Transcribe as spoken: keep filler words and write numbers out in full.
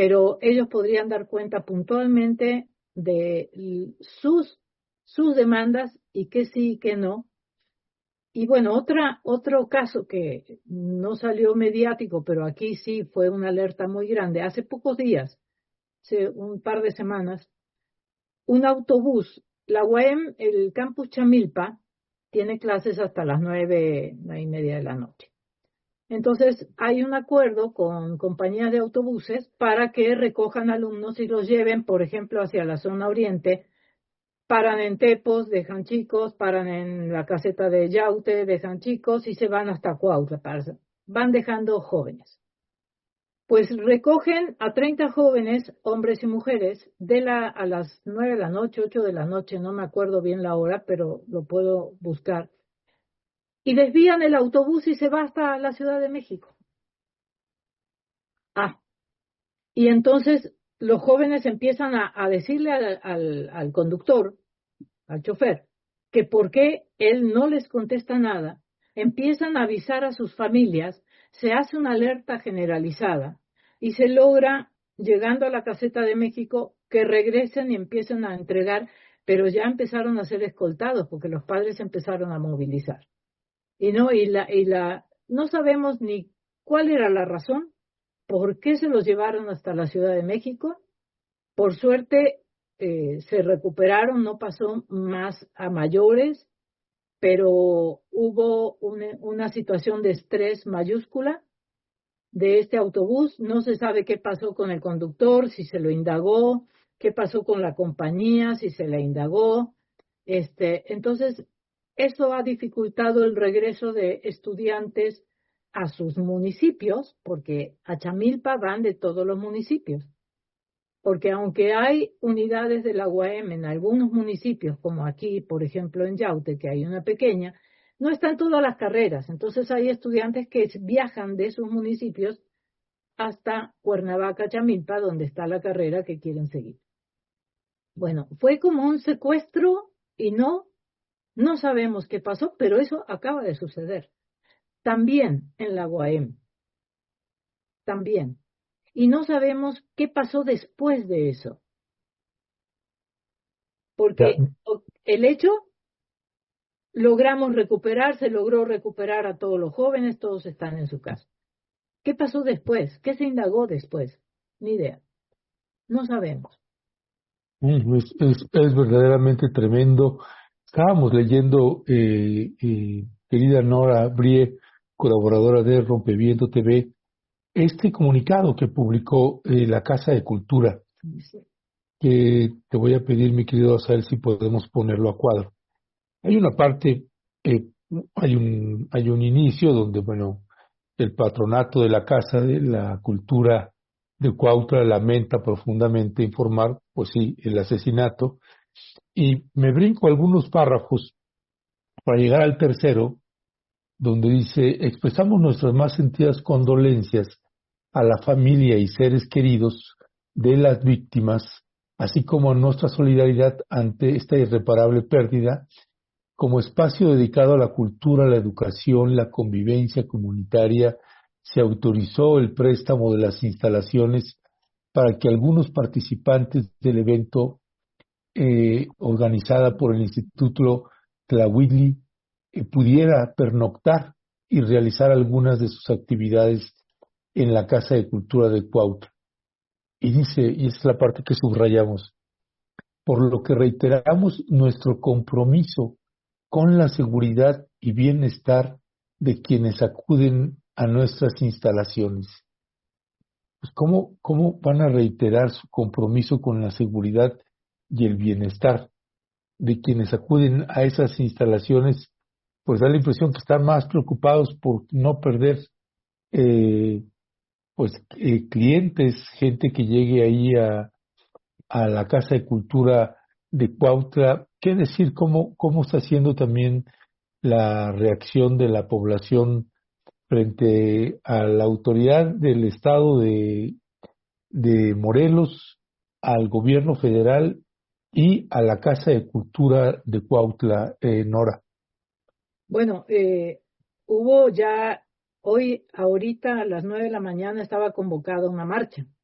pero ellos podrían dar cuenta puntualmente de sus, sus demandas y qué sí y qué no. Y bueno, otra, otro caso que no salió mediático, pero aquí sí fue una alerta muy grande. Hace pocos días, hace un par de semanas, un autobús, la U A M, el campus Chamilpa, tiene clases hasta las nueve, nueve y media de la noche. Entonces, hay un acuerdo con compañías de autobuses para que recojan alumnos y los lleven, por ejemplo, hacia la zona oriente. Paran en Tepos, dejan chicos, paran en la caseta de Yaute, dejan chicos y se van hasta Cuautla. Van dejando jóvenes. Pues recogen a treinta jóvenes, hombres y mujeres, de la, a las nueve de la noche, ocho de la noche, no me acuerdo bien la hora, pero lo puedo buscar. Y desvían el autobús y se va hasta la Ciudad de México. Ah, y entonces los jóvenes empiezan a, a decirle al, al, al conductor, al chofer, que por qué él no les contesta nada. Empiezan a avisar a sus familias, se hace una alerta generalizada y se logra, llegando a la caseta de México, que regresen y empiecen a entregar, pero ya empezaron a ser escoltados porque los padres empezaron a movilizar. Y no, y la, y la, no sabemos ni cuál era la razón, por qué se los llevaron hasta la Ciudad de México. Por suerte, eh, se recuperaron, no pasó más a mayores, pero hubo una, una situación de estrés mayúscula de este autobús. No se sabe qué pasó con el conductor, si se lo indagó, qué pasó con la compañía, si se la indagó. Este, entonces, eso ha dificultado el regreso de estudiantes a sus municipios, porque a Chamilpa van de todos los municipios. Porque aunque hay unidades de la U A M en algunos municipios, como aquí, por ejemplo, en Yaute, que hay una pequeña, no están todas las carreras. Entonces hay estudiantes que viajan de esos municipios hasta Cuernavaca, Chamilpa, donde está la carrera que quieren seguir. Bueno, fue como un secuestro y no, no sabemos qué pasó, pero eso acaba de suceder. También en la U A M. También. Y no sabemos qué pasó después de eso. Porque el hecho, logramos recuperar, se logró recuperar a todos los jóvenes, todos están en su casa. ¿Qué pasó después? ¿Qué se indagó después? Ni idea. No sabemos. Es, es, es verdaderamente tremendo. Estábamos leyendo, eh, eh, querida Nora Brie, colaboradora de Rompeviento T V, este comunicado que publicó eh, la Casa de Cultura, Sí. que te voy a pedir, mi querido Asael, si podemos ponerlo a cuadro. Hay una parte, eh, hay un hay un inicio donde, bueno, el patronato de la Casa de la Cultura de Cuautla lamenta profundamente informar, pues sí, el asesinato, y me brinco algunos párrafos para llegar al tercero, donde dice: expresamos nuestras más sentidas condolencias a la familia y seres queridos de las víctimas, así como nuestra solidaridad ante esta irreparable pérdida. Como espacio dedicado a la cultura, la educación, la convivencia comunitaria, se autorizó el préstamo de las instalaciones para que algunos participantes del evento eh, organizada por el Instituto Tlahuili eh, pudiera pernoctar y realizar algunas de sus actividades en la Casa de Cultura de Cuautla. Y dice, y es la parte que subrayamos, por lo que reiteramos nuestro compromiso con la seguridad y bienestar de quienes acuden a nuestras instalaciones. Pues ¿cómo, cómo van a reiterar su compromiso con la seguridad y el bienestar de quienes acuden a esas instalaciones? Pues da la impresión que están más preocupados por no perder eh, pues eh, clientes, gente que llegue ahí a, a la Casa de Cultura de Cuautla. ¿Qué decir? ¿Cómo, cómo está siendo también la reacción de la población frente a la autoridad del Estado de, de Morelos, al gobierno federal y a la Casa de Cultura de Cuautla, eh, Nora? Bueno, eh, hubo ya, hoy, ahorita a las nueve de la mañana estaba convocada una marcha